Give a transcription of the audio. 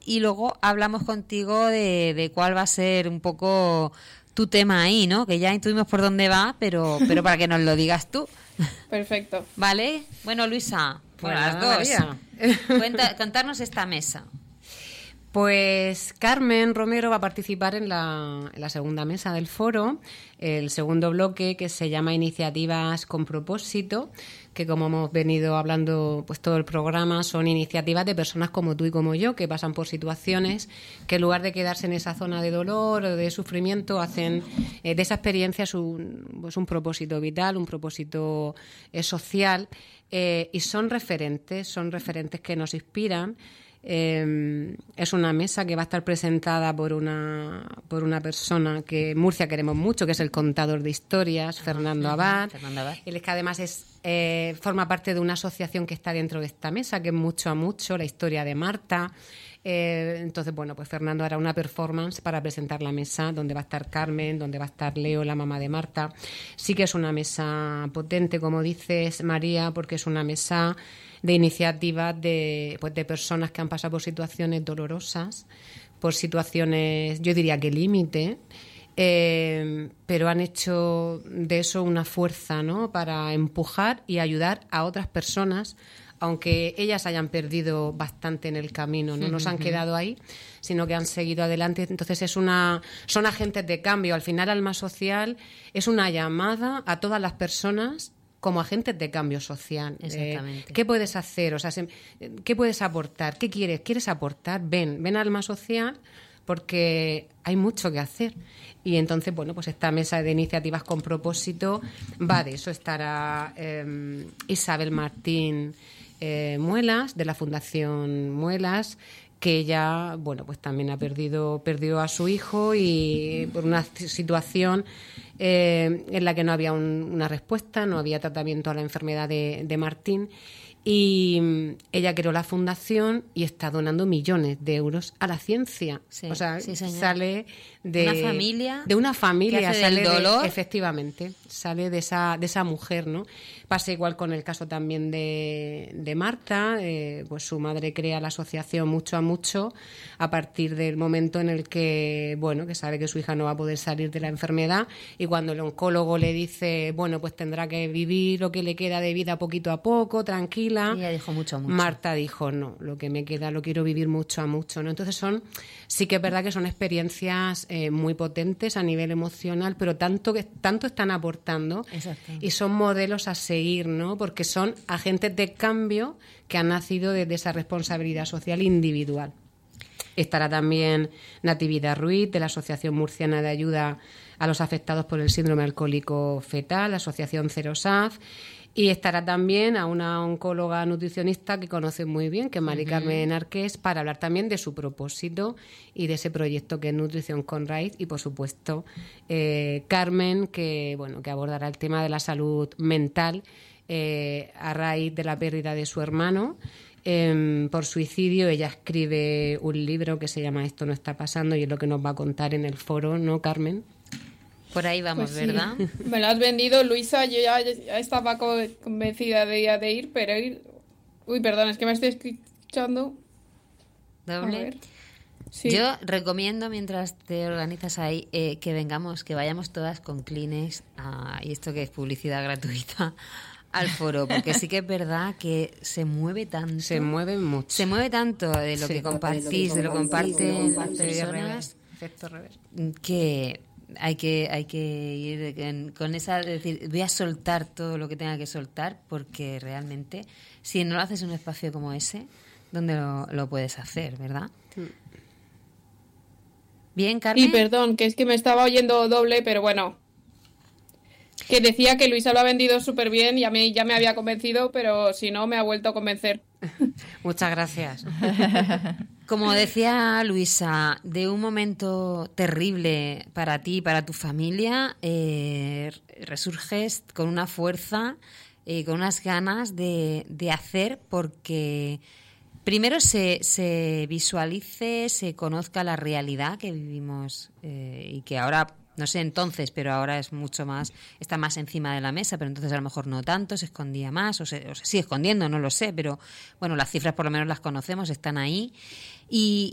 y luego hablamos contigo de cuál va a ser un poco tu tema ahí, ¿no? Que ya intuimos por dónde va, pero para que nos lo digas tú. Perfecto. ¿Vale? Bueno, Luisa, por las dos. Contarnos esta mesa. Pues Carmen Romero va a participar en la segunda mesa del foro, el segundo bloque, que se llama Iniciativas con propósito, que como hemos venido hablando pues todo el programa, son iniciativas de personas como tú y como yo, que pasan por situaciones que en lugar de quedarse en esa zona de dolor o de sufrimiento, hacen de esa experiencia un propósito vital, un propósito social, y son referentes que nos inspiran. Es una mesa que va a estar presentada por una persona que en Murcia queremos mucho, que es el contador de historias, Fernando Abad. Él es que además forma parte de una asociación que está dentro de esta mesa, que es Mucho a Mucho, la historia de Marta. Entonces, bueno, pues Fernando hará una performance para presentar la mesa, donde va a estar Carmen, donde va a estar Leo, la mamá de Marta. Sí que es una mesa potente, como dices, María, porque es una mesa de iniciativas de personas que han pasado por situaciones dolorosas, por situaciones, yo diría que límite, pero han hecho de eso una fuerza, ¿no?, para empujar y ayudar a otras personas, aunque ellas hayan perdido bastante en el camino, no nos han quedado ahí, sino que han seguido adelante. Entonces son agentes de cambio. Al final, Alma Social es una llamada a todas las personas como agentes de cambio social. Exactamente. ¿Qué puedes hacer? O sea, ¿qué puedes aportar? ¿Qué quieres? ¿Quieres aportar? Ven a Alma Social, porque hay mucho que hacer. Y entonces, bueno, pues esta mesa de iniciativas con propósito va de eso. Estará Isabel Martín Muelas, de la Fundación Muelas, que ella, bueno, pues también perdió a su hijo, y por una situación en la que no había una respuesta, no había tratamiento a la enfermedad de Martín, y ella creó la fundación y está donando millones de euros a la ciencia. Sí, o sea, sí, sale de una familia que hace sale del dolor. Efectivamente, sale de esa mujer, ¿no? Pasa igual con el caso también de Marta. Pues su madre crea la asociación Mucho a Mucho a partir del momento en el que, bueno, que sabe que su hija no va a poder salir de la enfermedad, y cuando el oncólogo le dice, bueno, pues tendrá que vivir lo que le queda de vida poquito a poco, tranquila. Y ella dijo mucho a mucho. Marta dijo, no, lo que me queda lo quiero vivir mucho a mucho, ¿no? Entonces sí que es verdad que son experiencias muy potentes a nivel emocional, pero tanto están aportando, y son modelos a seguir, ¿no? Porque son agentes de cambio que han nacido desde esa responsabilidad social individual. Estará también Natividad Ruiz, de la Asociación Murciana de Ayuda a los Afectados por el Síndrome Alcohólico Fetal, la Asociación CEROSAF. Y estará también a una oncóloga nutricionista que conoce muy bien, que es Mari Carmen Arqués, para hablar también de su propósito y de ese proyecto que es Nutrición con Raíz. Y, por supuesto, Carmen, que abordará el tema de la salud mental a raíz de la pérdida de su hermano por suicidio. Ella escribe un libro que se llama Esto no está pasando, y es lo que nos va a contar en el foro, ¿no, Carmen? Por ahí vamos, pues sí. ¿verdad? Me lo has vendido, Luisa. Yo ya estaba convencida de ir, pero ir... Uy, perdón, es que me estoy escuchando. ¿Doble? Sí. Yo recomiendo, mientras te organizas ahí, que vayamos todas con Kleenex, y esto que es publicidad gratuita, al foro, porque sí que es verdad que se mueve tanto. Se mueve mucho. Se mueve tanto de lo que compartís, de lo que comparten las personas, efecto revés, que hay que ir con esa, es decir, voy a soltar todo lo que tenga que soltar, porque realmente, si no lo haces en un espacio como ese, ¿dónde lo puedes hacer, verdad? Bien, Carmen. Y perdón, que es que me estaba oyendo doble, pero bueno. Que decía que Luisa lo ha vendido súper bien, y a mí ya me había convencido, pero si no, me ha vuelto a convencer. Muchas gracias. Como decía Luisa, de un momento terrible para ti y para tu familia, resurges con una fuerza, con unas ganas de hacer, porque primero se visualice, se conozca la realidad que vivimos, y que ahora, no sé entonces, pero ahora es mucho más, está más encima de la mesa, pero entonces a lo mejor no tanto, se escondía más, o se sigue escondiendo, no lo sé, pero bueno, las cifras por lo menos las conocemos, están ahí, y